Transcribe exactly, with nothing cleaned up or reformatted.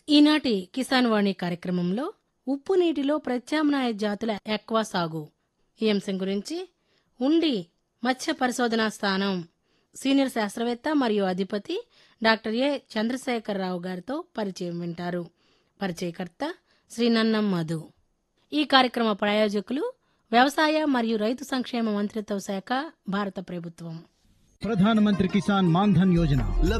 ఈనాటి కిసాన్ వాణి కార్యక్రమంలో ఉప్పు నీటిలో ప్రత్యామ్నాయ జాతుల ఎక్వా సాగు ఈ అంశం గురించి ఉండి మత్స్య పరిశోధనా స్థానం సీనియర్ శాస్త్రవేత్త మరియు అధిపతి డాక్టర్ ఏ చంద్రశేఖరరావు గారితో పరిచయం వింటారు. పరిచయకర్త శ్రీ నన్నం మధు. ఈ కార్యక్రమ ప్రాయోజకులు వ్యవసాయ మరియు రైతు సంక్షేమ మంత్రిత్వ శాఖ, భారత ప్రభుత్వం. ప్రధానమంత్రి కిసాన్ మాన్ధన్ యోజన